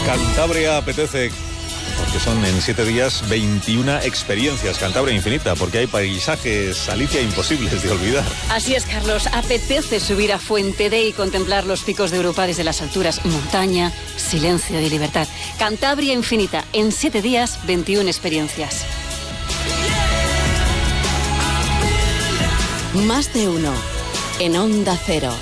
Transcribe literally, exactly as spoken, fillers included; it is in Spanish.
Cantabria apetece, porque son en siete días veintiuna experiencias. Cantabria infinita, porque hay paisajes, Alicia, imposibles de olvidar. Así es, Carlos. Apetece subir a Fuente D y contemplar los picos de Europa desde las alturas. Montaña, silencio y libertad. Cantabria infinita. En siete días, veintiuna experiencias. Más de uno. En Onda Cero.